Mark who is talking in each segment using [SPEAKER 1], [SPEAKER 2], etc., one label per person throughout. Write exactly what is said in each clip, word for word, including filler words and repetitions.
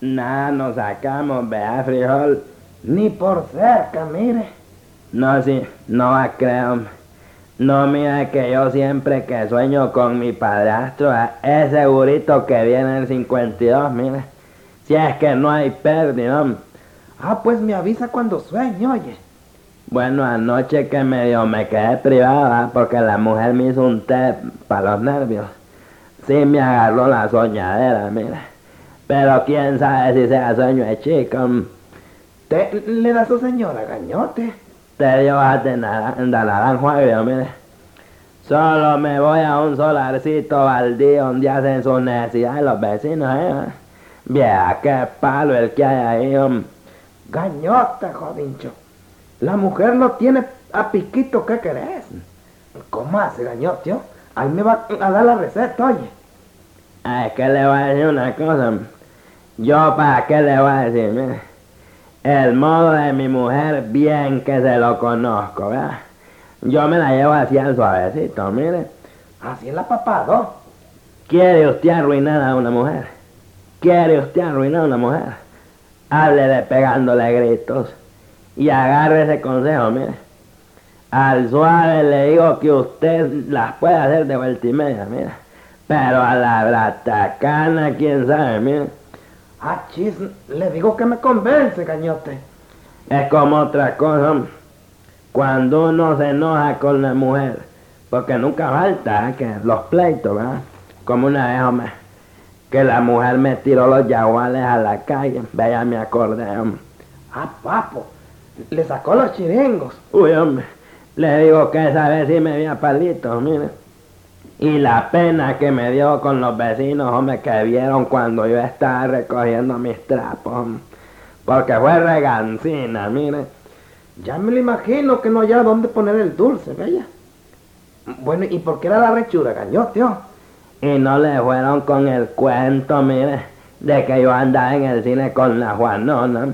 [SPEAKER 1] Nada, nos sacamos, vea, frijol.
[SPEAKER 2] Ni por cerca, mire.
[SPEAKER 1] No, sí, no va a creer, hombre. No, mira que yo siempre que sueño con mi padrastro, eh, es segurito que viene el cincuenta y dos, mire. Si es que no hay pérdida, hombre.
[SPEAKER 2] Ah, pues me avisa cuando sueñe, oye.
[SPEAKER 1] Bueno, anoche que medio me quedé privada porque la mujer me hizo un té para los nervios. Sí me agarró la soñadera, mira. Pero quién sabe si sea sueño de chico.
[SPEAKER 2] ¿Te le da a su señora, gañote?
[SPEAKER 1] Te dio de naranjo agrio, mire. Solo me voy a un solarcito baldío donde hacen sus necesidades los vecinos, ¿eh? Vieja, qué palo el que hay ahí, hombre.
[SPEAKER 2] Gañota, jodincho. La mujer lo tiene a piquito, ¿qué querés? ¿Cómo hace, gañote? Ahí me va a dar la receta, oye.
[SPEAKER 1] Ay, que le voy a decir una cosa. Yo, ¿para qué le voy a decir? Mire, el modo de mi mujer, bien que se lo conozco, ¿verdad? Yo me la llevo así al suavecito, mire.
[SPEAKER 2] Así es la papado.
[SPEAKER 1] ¿Quiere usted arruinar a una mujer? ¿Quiere usted arruinar a una mujer? Háblele pegándole gritos. Y agarre ese consejo, mire. Al suave le digo que usted las puede hacer de vuelta y media, mire. Pero a la bratacana, quién sabe, mire.
[SPEAKER 2] Ah, chis, le digo que me convence, gañote.
[SPEAKER 1] Es como otra cosa, cuando uno se enoja con la mujer, porque nunca falta ¿eh? que los pleitos, ¿verdad? Como una vez, hombre, que la mujer me tiró los yaguales a la calle, vaya, me acordé, hombre.
[SPEAKER 2] Ah, papo, le sacó los chiringos.
[SPEAKER 1] Uy, hombre, le digo que esa vez sí me vi a palitos, mire. Y la pena que me dio con los vecinos, hombre, que vieron cuando yo estaba recogiendo mis trapos, hombre. Porque fue regancina, mire.
[SPEAKER 2] Ya me lo imagino que no hallaba dónde poner el dulce, bella. Bueno, ¿y por qué era la rechura, gañote?
[SPEAKER 1] Y no le fueron con el cuento, mire, de que yo andaba en el cine con la Juanona.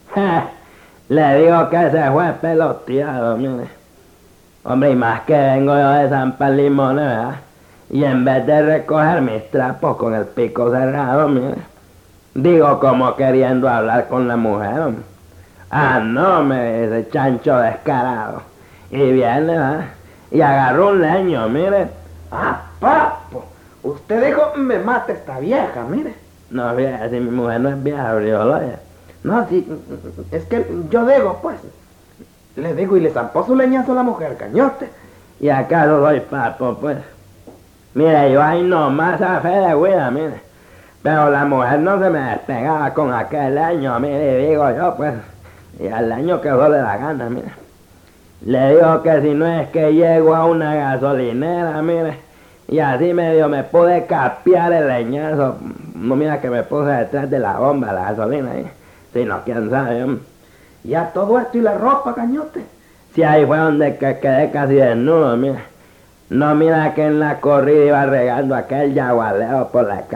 [SPEAKER 1] Le digo que se fue peloteado, mire. Hombre, y más que vengo yo de San Palimón, ¿verdad? Y en vez de recoger mis trapos con el pico cerrado, mire, digo como queriendo hablar con la mujer, hombre. Ah, no, me dice chancho descarado. Y viene, ¿verdad? Y agarró un leño, mire.
[SPEAKER 2] Ah, papo, usted dijo, me mata esta vieja, mire.
[SPEAKER 1] No, fíjate, si mi mujer no es vieja, brioloya.
[SPEAKER 2] No, sí, es que yo digo, pues. Le digo, y le zampó su leñazo a la mujer, cañote.
[SPEAKER 1] Y acaso soy papo, pues. Mire, yo ahí nomás a fe de huida, mire. Pero la mujer no se me despegaba con aquel leño, mire, y digo yo, pues. Y al leño que yo le da gana, mire. Le digo que si no es que llego a una gasolinera, mire. Y así medio me pude capear el leñazo. No, mira que me puse detrás de la bomba, la gasolina ahí. Si no, quién sabe, hombre.
[SPEAKER 2] Ya todo esto y la ropa, cañote.
[SPEAKER 1] Si ahí fue donde que quedé casi desnudo, mira. No, mira que en la corrida iba regando aquel yagualeo por la calle.